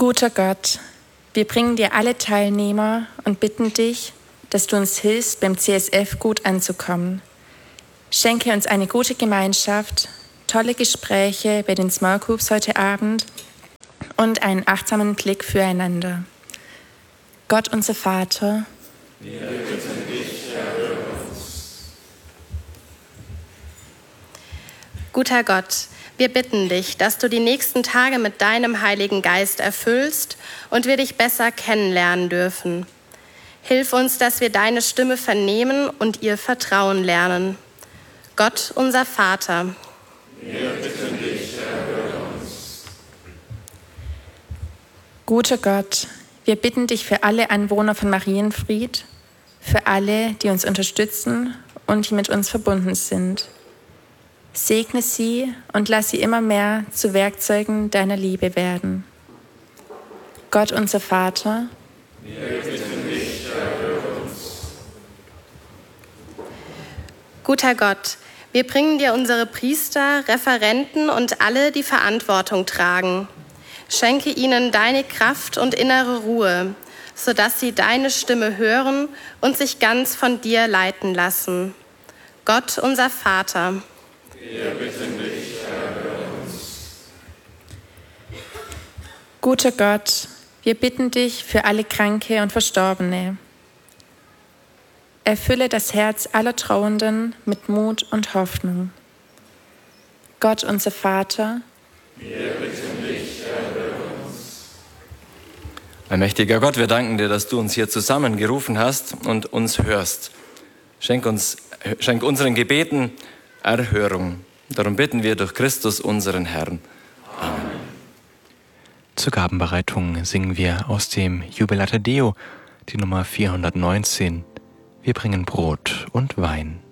Guter Gott, wir bringen dir alle Teilnehmer und bitten dich, dass du uns hilfst, beim CSF gut anzukommen. Schenke uns eine gute Gemeinschaft, tolle Gespräche bei den Small Groups heute Abend und einen achtsamen Blick füreinander. Gott, unser Vater, wir bitten dich, erhöre uns. Guter Gott, wir bitten dich, dass du die nächsten Tage mit deinem Heiligen Geist erfüllst und wir dich besser kennenlernen dürfen. Hilf uns, dass wir deine Stimme vernehmen und ihr vertrauen lernen. Gott, unser Vater, wir bitten dich, erhöre uns. Guter Gott, wir bitten dich für alle Anwohner von Marienfried, für alle, die uns unterstützen und die mit uns verbunden sind. Segne sie und lass sie immer mehr zu Werkzeugen deiner Liebe werden. Gott, unser Vater, wir bitten dich, erhöre uns. Guter Gott, wir bringen dir unsere Priester, Referenten und alle, die Verantwortung tragen. Schenke ihnen deine Kraft und innere Ruhe, sodass sie deine Stimme hören und sich ganz von dir leiten lassen. Gott, unser Vater, wir bitten dich, erhöre uns. Guter Gott, wir bitten dich für alle Kranke und Verstorbene. Erfülle das Herz aller Trauernden mit Mut und Hoffnung. Gott, unser Vater, wir bitten dich, erhöre uns. Allmächtiger Gott, wir danken dir, dass du uns hier zusammengerufen hast und uns hörst. Schenk unseren Gebeten Erhörung. Darum bitten wir durch Christus, unseren Herrn. Amen. Zur Gabenbereitung singen wir aus dem Jubilate Deo die Nummer 419. Wir bringen Brot und Wein.